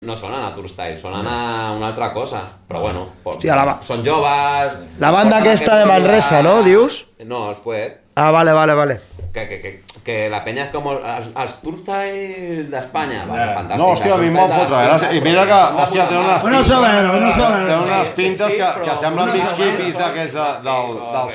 no sonen a Turstyle, sonen a una altra cosa, però bueno, Hòstia, són joves... La banda aquesta de Manresa, no, dius? No, els Fuet. Ah, vale. Que la penya és com els Turstyle d'Espanya, fantàstic. No, hòstia, a mi m'ho fotre, i mira que, hòstia, té unes pintes... Té unes pintes que semblen mig hippies d'aquests del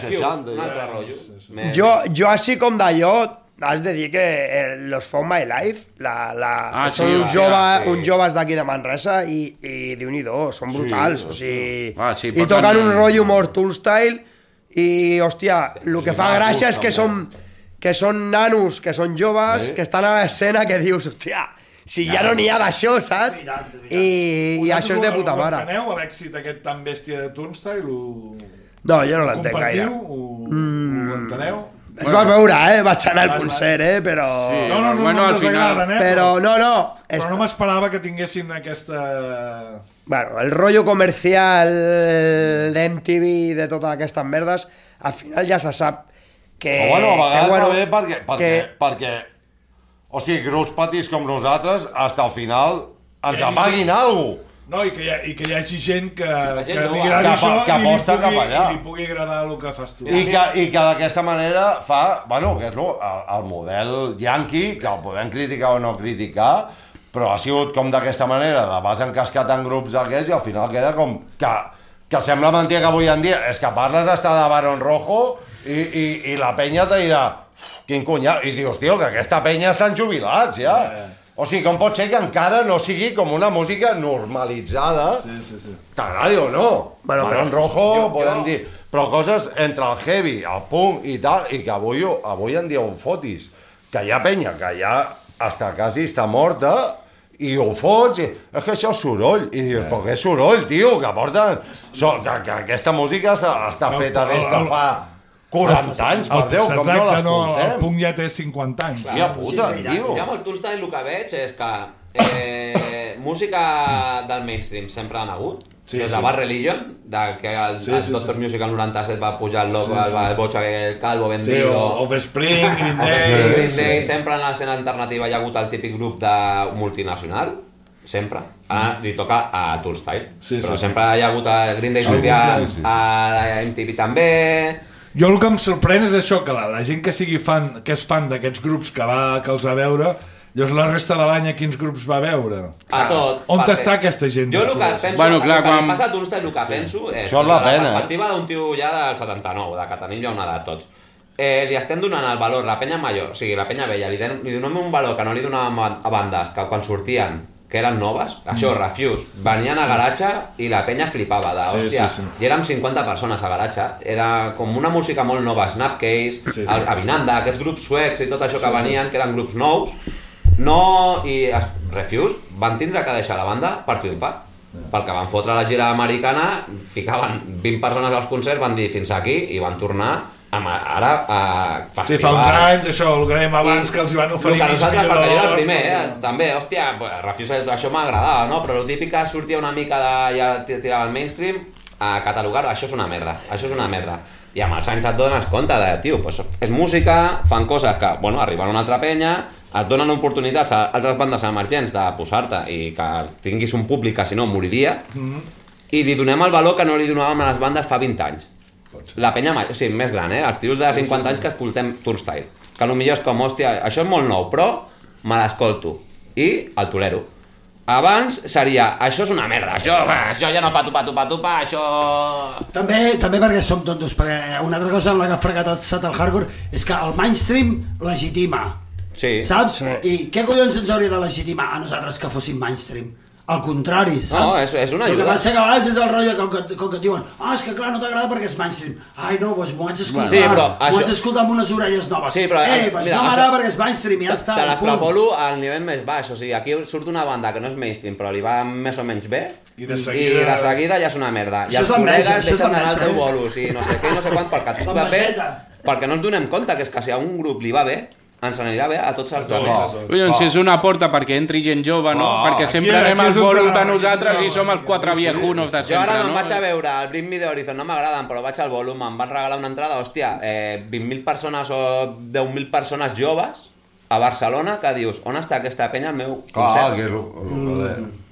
60. Jo així com d'allò, has de dir que los Found My Life són uns joves d'aquí de Manresa i Déu-n'hi-do, són brutals, o sigui, i toquen un rotllo molt Turstyle i, hòstia, el que fa gràcia és que són nanos, que són joves, que estan a l'escena, que dius, hòstia, si ja no n'hi ha d'això, saps? I això és de puta mare. Enteneu l'èxit aquest tan bèstia de Turstyle? No, jo no l'entenc gaire. Ho enteneu? Es va veure, vaig anar al concert, però... No em desagraden, però no. Però no m'esperava que tinguessin aquesta... Bueno, el rotllo comercial d'MTV i de totes aquestes merdes, al final ja se sap que... Bueno, a vegades va bé perquè o sigui, grups petits com nosaltres, fins al final ens apaguin alguna cosa. No, i que hi hagi gent que li agradi això i li pugui agradar el que fas tu. I que d'aquesta manera fa, bueno, que és el model yankee, que el podem criticar o no criticar, però ha sigut com d'aquesta manera, de vas encascat en grups aquests i al final queda com que sembla mentida que avui en dia és que parles hasta de Barón Rojo i la penya te dirà quin cunyat, i dius, tio, que aquesta penya estan jubilats ja. O sigui, com pot ser que encara no sigui com una música normalitzada? Sí. T'agradi o no? Barón Rojo, podem dir... Però coses entre el heavy, el punk i tal, i que avui en dia ho fotis. Que hi ha penya, que ja hasta quasi està morta, i ho fots, i és que això és soroll. I dius, però què és soroll, tio? Que porten... Que aquesta música està feta des de fa... 40 anys, per Déu, com no l'escoltem. El punk ja té 50 anys. Hòstia puta, tio. Jo amb el Turstyle el que veig és que música del mainstream sempre han hagut, des de Bad Religion, que el Doctor Music al 97 va pujar el logo, el Bocha, el Calvo, Vendido... Offspring, Green Day... Sempre en l'escena alternativa hi ha hagut el típic grup de multinacional, sempre. Ara li toca a Turstyle, però sempre hi ha hagut el Green Day sortia a MTV també... Jo el que em sorprèn és això, que la gent que sigui fan, que és fan d'aquests grups que els va veure, llavors la resta de l'any a quins grups va veure? A tot. On està aquesta gent? Jo el que penso, quan passa a Turstyle, el que penso és la perspectiva d'un tio ja del 79, que tenim ja una edat tots. Li estem donant el valor, la penya major, o sigui, la penya vella, li donem un valor que no li donàvem a bandes que quan sortien, que eren noves, això, Refuse, venien a Garatge i la penya flipava d'hòstia, i érem 50 persones a Garatge, era com una música molt nova, Snapcase, Avinanda, aquests grups suecs i tot això que venien, que eren grups nous, i Refuse van tindre que deixar la banda per triomfar, perquè van fotre la gira americana, ficaven 20 persones als concerts, van dir fins aquí i van tornar ara a festival. Sí, fa uns anys, això, el que dèiem abans, que els hi van oferir mig milió de dòlars. El primer, també, hòstia, Refuse, això m'agradava, no? Però el típic que sortia una mica ja tirava el mainstream, a catalogar-ho, això és una merda. I amb els anys et dones compte de, tio, és música, fan coses que, bueno, arriben a una altra penya, et donen oportunitats a altres bandes emergents de posar-te i que tinguis un públic que si no moriria, i li donem el valor que no li donàvem a les bandes fa 20 anys. La penya més gran, els tios de 50 anys que escoltem Turstyle, que potser és com, hòstia, això és molt nou, però me l'escolto i el tolero. Abans seria, això és una merda, això ja no fa tupa, això... També perquè som tontos, perquè una altra cosa en la que ha fracassat el hardcore és que el mainstream legitima, saps? I què collons ens hauria de legitimar a nosaltres que fóssim mainstream? Al contrari, saps? No, és una ajuda. El que passa que a vegades és el rotllo que et diuen és que clar, no t'agrada perquè és mainstream. Ai, no, doncs m'ho haig d'escoltar amb unes orelles noves. Sí, però... Doncs no m'agrada perquè és mainstream i ja està. Te l'extrapolo al nivell més baix. O sigui, aquí surt una banda que no és mainstream, però li va més o menys bé, i de seguida ja és una merda. I els col·legues deixen d'anar al teu bolos i no sé què, no sé quant, perquè no ens donem compte que és que si a un grup li va bé, ens anirà bé a tots els joves. Doncs és una porta perquè entri gent jove, no? Perquè sempre anem als bolos de nosaltres i som els quatre viejunos de sempre, no? Jo ara me'n vaig a veure el Bring Me The Horizon, no m'agraden, però vaig al volum, em van regalar una entrada, hòstia, 20.000 persones o 10.000 persones joves a Barcelona que dius, on està aquesta penya al meu concert?